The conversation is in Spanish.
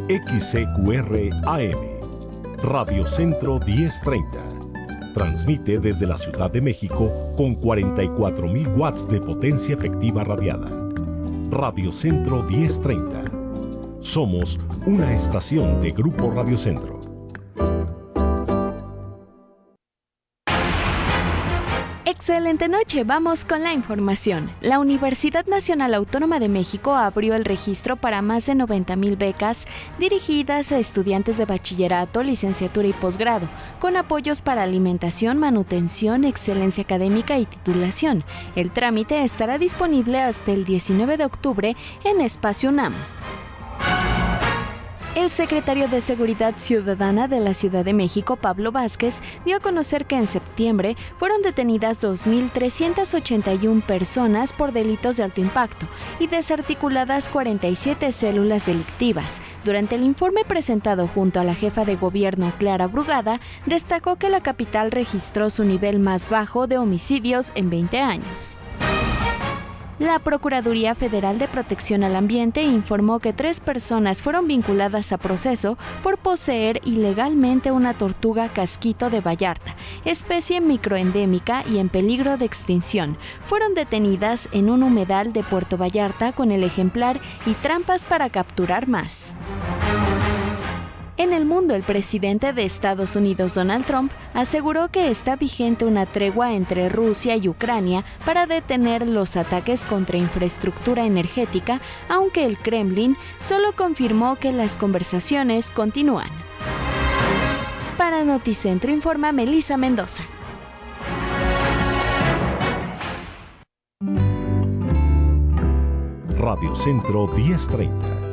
XCQR AM, Radio Centro 1030. Transmite desde la Ciudad de México con 44.000 watts de potencia efectiva radiada. Radio Centro 1030. Somos una estación de Grupo Radio Centro. Excelente noche, vamos con la información. La Universidad Nacional Autónoma de México abrió el registro para más de 90,000 becas dirigidas a estudiantes de bachillerato, licenciatura y posgrado, con apoyos para alimentación, manutención, excelencia académica y titulación. El trámite estará disponible hasta el 19 de octubre en Espacio UNAM. El secretario de Seguridad Ciudadana de la Ciudad de México, Pablo Vázquez, dio a conocer que en septiembre fueron detenidas 2,381 personas por delitos de alto impacto y desarticuladas 47 células delictivas. Durante el informe presentado junto a la jefa de gobierno, Clara Brugada, destacó que la capital registró su nivel más bajo de homicidios en 20 años. La Procuraduría Federal de Protección al Ambiente informó que 3 personas fueron vinculadas a proceso por poseer ilegalmente una tortuga casquito de Vallarta, especie microendémica y en peligro de extinción. Fueron detenidas en un humedal de Puerto Vallarta con el ejemplar y trampas para capturar más. En el mundo, el presidente de Estados Unidos, Donald Trump, aseguró que está vigente una tregua entre Rusia y Ucrania para detener los ataques contra infraestructura energética, aunque el Kremlin solo confirmó que las conversaciones continúan. Para Noticentro informa Melissa Mendoza. Radio Centro 1030.